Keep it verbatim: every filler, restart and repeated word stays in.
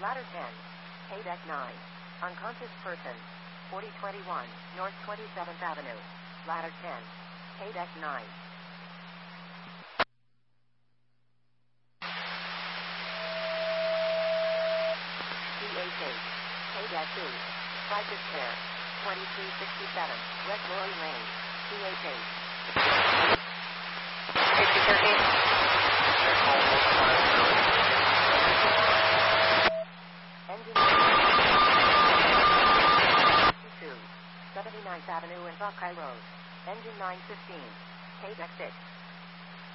Ladder ten. K-Deck nine. Unconscious person. forty twenty-one, North twenty-seventh Avenue. Ladder ten. K-Deck nine. C H eight. K-Deck two. Crisis Care. twenty-three sixty-seven, West Lorry Lane. C H eight. fifty thirteen. Engine seventy-ninth Avenue and Buckeye Road. Engine nine fifteen. K-Deck six.